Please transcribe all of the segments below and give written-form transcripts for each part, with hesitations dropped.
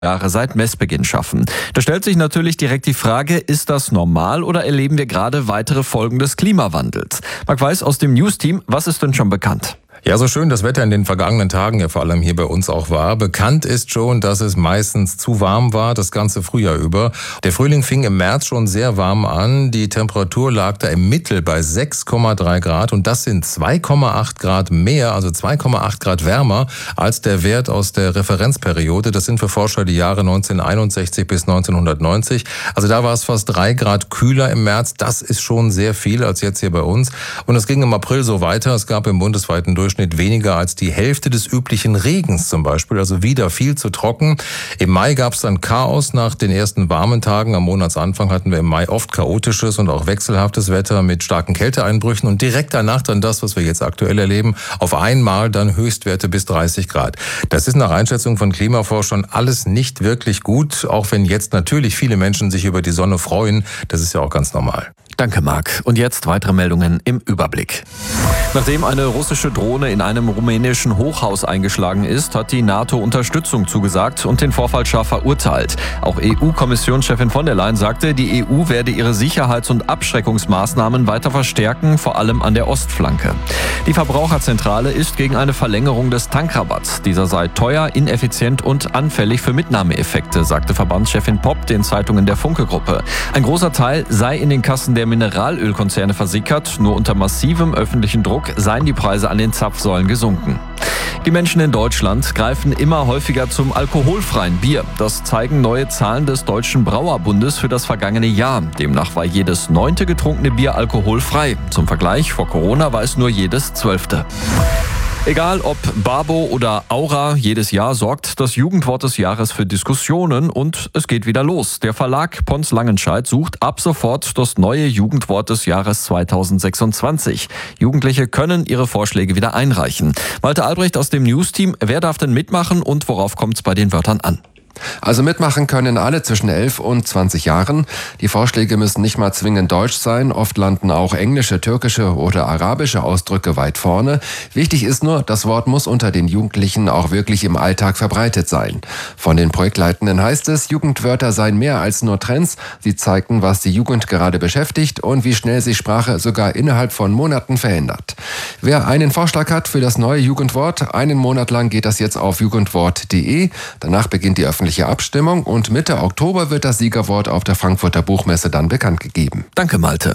Jahre seit Messbeginn schaffen. Da stellt sich natürlich direkt die Frage, ist das normal oder erleben wir gerade weitere Folgen des Klimawandels? Marc Weiß aus dem News-Team, was ist denn schon bekannt? Ja, so schön das Wetter in den vergangenen Tagen ja vor allem hier bei uns auch war. Bekannt ist schon, dass es meistens zu warm war, das ganze Frühjahr über. Der Frühling fing im März schon sehr warm an. Die Temperatur lag da im Mittel bei 6,3 Grad und das sind 2,8 Grad mehr, also 2,8 Grad wärmer als der Wert aus der Referenzperiode. Das sind für Forscher die Jahre 1961 bis 1990. Also da war es fast 3 Grad kühler im März. Das ist schon sehr viel als jetzt hier bei uns. Und es ging im April so weiter. Es gab im bundesweiten Durchschnitt weniger als die Hälfte des üblichen Regens zum Beispiel, also wieder viel zu trocken. Im Mai gab es dann Chaos nach den ersten warmen Tagen. Am Monatsanfang hatten wir im Mai oft chaotisches und auch wechselhaftes Wetter mit starken Kälteeinbrüchen und direkt danach dann das, was wir jetzt aktuell erleben, auf einmal dann Höchstwerte bis 30 Grad. Das ist nach Einschätzung von Klimaforschern alles nicht wirklich gut, auch wenn jetzt natürlich viele Menschen sich über die Sonne freuen. Das ist ja auch ganz normal. Danke, Marc. Und jetzt weitere Meldungen im Überblick. Nachdem eine russische Drohne in einem rumänischen Hochhaus eingeschlagen ist, hat die NATO Unterstützung zugesagt und den Vorfall scharf verurteilt. Auch EU-Kommissionschefin von der Leyen sagte, die EU werde ihre Sicherheits- und Abschreckungsmaßnahmen weiter verstärken, vor allem an der Ostflanke. Die Verbraucherzentrale ist gegen eine Verlängerung des Tankrabatts. Dieser sei teuer, ineffizient und anfällig für Mitnahmeeffekte, sagte Verbandschefin Popp den Zeitungen der Funke-Gruppe. Ein großer Teil sei in den Kassen der Mineralölkonzerne versickert. Nur unter massivem öffentlichen Druck seien die Preise an den Zapfsäulen gesunken. Die Menschen in Deutschland greifen immer häufiger zum alkoholfreien Bier. Das zeigen neue Zahlen des Deutschen Brauerbundes für das vergangene Jahr. Demnach war jedes 9. getrunkene Bier alkoholfrei. Zum Vergleich, vor Corona war es nur jedes 12. Egal ob Babo oder Aura, jedes Jahr sorgt das Jugendwort des Jahres für Diskussionen und es geht wieder los. Der Verlag Pons Langenscheidt sucht ab sofort das neue Jugendwort des Jahres 2026. Jugendliche können ihre Vorschläge wieder einreichen. Walter Albrecht aus dem News-Team, wer darf denn mitmachen und worauf kommt es bei den Wörtern an? Also mitmachen können alle zwischen 11 und 20 Jahren. Die Vorschläge müssen nicht mal zwingend deutsch sein. Oft landen auch englische, türkische oder arabische Ausdrücke weit vorne. Wichtig ist nur, das Wort muss unter den Jugendlichen auch wirklich im Alltag verbreitet sein. Von den Projektleitenden heißt es, Jugendwörter seien mehr als nur Trends. Sie zeigten, was die Jugend gerade beschäftigt und wie schnell sich Sprache sogar innerhalb von Monaten verändert. Wer einen Vorschlag hat für das neue Jugendwort, einen Monat lang geht das jetzt auf jugendwort.de. Danach beginnt die öffentliche Abstimmung und Mitte Oktober wird das Siegerwort auf der Frankfurter Buchmesse dann bekannt gegeben. Danke, Malte.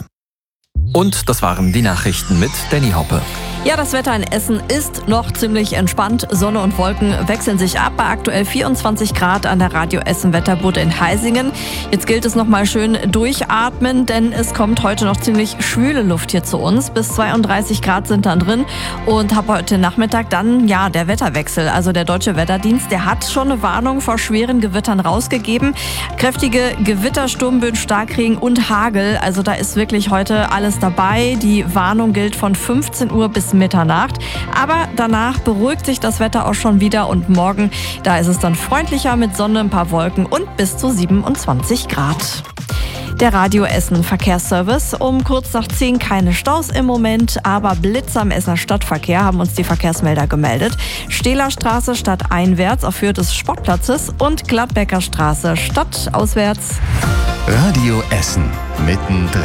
Und das waren die Nachrichten mit Danny Hoppe. Ja, das Wetter in Essen ist noch ziemlich entspannt. Sonne und Wolken wechseln sich ab bei aktuell 24 Grad an der Radio Essen Wetterbude in Heisingen. Jetzt gilt es noch mal schön durchatmen, denn es kommt heute noch ziemlich schwüle Luft hier zu uns. Bis 32 Grad sind dann drin und ab heute Nachmittag dann der Wetterwechsel. Also der Deutsche Wetterdienst, der hat schon eine Warnung vor schweren Gewittern rausgegeben. Kräftige Gewitter, Sturmböen, Starkregen und Hagel. Also da ist wirklich heute alles dabei. Die Warnung gilt von 15 Uhr bis Mitternacht. Aber danach beruhigt sich das Wetter auch schon wieder und morgen, da ist es dann freundlicher mit Sonne, ein paar Wolken und bis zu 27 Grad. Der Radio Essen Verkehrsservice. Um kurz nach 10 keine Staus im Moment, aber Blitz am Essener Stadtverkehr haben uns die Verkehrsmelder gemeldet. Stehlerstraße stadteinwärts auf Höhe des Sportplatzes und Gladbecker Straße stadtauswärts. Radio Essen mittendrin.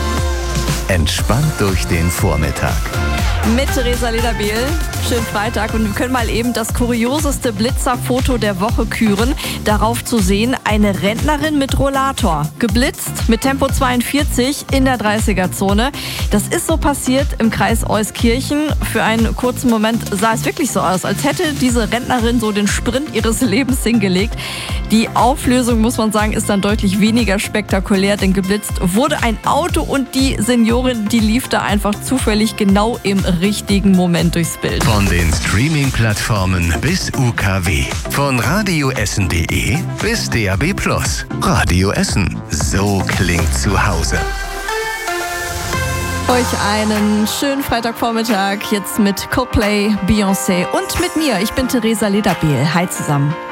Entspannt durch den Vormittag. Mit Theresa Lederbiel. Schönen Freitag und wir können mal eben das kurioseste Blitzerfoto der Woche küren. Darauf zu sehen, eine Rentnerin mit Rollator. Geblitzt mit Tempo 42 in der 30er-Zone. Das ist so passiert im Kreis Euskirchen. Für einen kurzen Moment sah es wirklich so aus, als hätte diese Rentnerin so den Sprint ihres Lebens hingelegt. Die Auflösung, muss man sagen, ist dann deutlich weniger spektakulär, denn geblitzt wurde ein Auto und die Seniorin, die lief da einfach zufällig genau im richtigen Moment durchs Bild. Von den Streaming-Plattformen bis UKW. Von radioessen.de bis DAB+. Radio Essen. So klingt zu Hause. Euch einen schönen Freitagvormittag jetzt mit Coldplay, Beyoncé und mit mir. Ich bin Theresa Lederbiel. Hi zusammen.